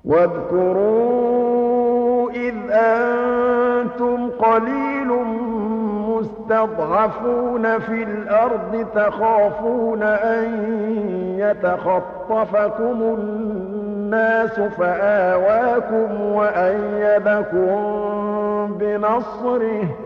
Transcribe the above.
واذكروا إذ أنتم قليل مستضعفون في الأرض تخافون أن يتخطفكم الناس فآواكم وأيدكم بنصره